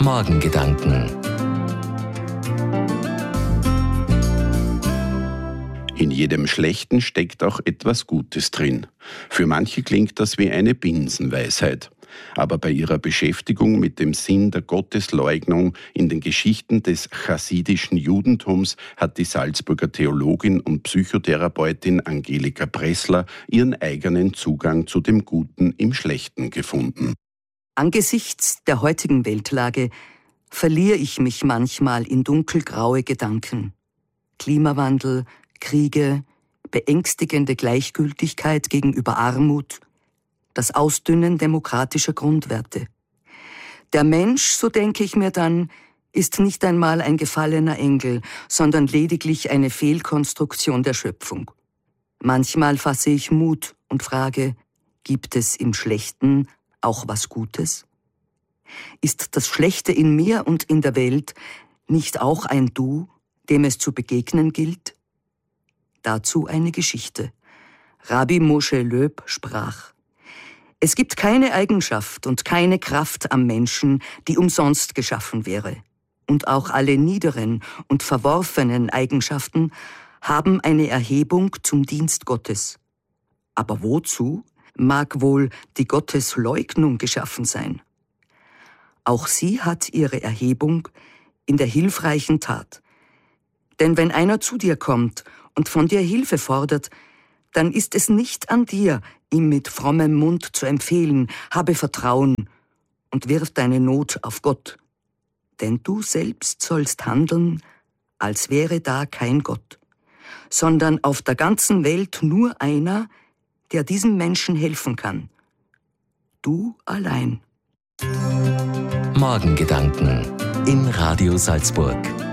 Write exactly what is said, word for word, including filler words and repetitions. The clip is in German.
Morgengedanken. In jedem Schlechten steckt auch etwas Gutes drin. Für manche klingt das wie eine Binsenweisheit. Aber bei ihrer Beschäftigung mit dem Sinn der Gottesleugnung in den Geschichten des chassidischen Judentums hat die Salzburger Theologin und Psychotherapeutin Angelika Pressler ihren eigenen Zugang zu dem Guten im Schlechten gefunden. Angesichts der heutigen Weltlage verliere ich mich manchmal in dunkelgraue Gedanken. Klimawandel, Kriege, beängstigende Gleichgültigkeit gegenüber Armut, das Ausdünnen demokratischer Grundwerte. Der Mensch, so denke ich mir dann, ist nicht einmal ein gefallener Engel, sondern lediglich eine Fehlkonstruktion der Schöpfung. Manchmal fasse ich Mut und frage, gibt es im Schlechten auch was Gutes? Ist das Schlechte in mir und in der Welt nicht auch ein Du, dem es zu begegnen gilt? Dazu eine Geschichte. Rabbi Moshe Loeb sprach: Es gibt keine Eigenschaft und keine Kraft am Menschen, die umsonst geschaffen wäre. Und auch alle niederen und verworfenen Eigenschaften haben eine Erhebung zum Dienst Gottes. Aber wozu mag wohl die Gottesleugnung geschaffen sein? Auch sie hat ihre Erhebung in der hilfreichen Tat. Denn wenn einer zu dir kommt und von dir Hilfe fordert, dann ist es nicht an dir, ihm mit frommem Mund zu empfehlen, habe Vertrauen und wirf deine Not auf Gott. Denn du selbst sollst handeln, als wäre da kein Gott, sondern auf der ganzen Welt nur einer, der diesem Menschen helfen kann. Du allein. Morgengedanken in Radio Salzburg.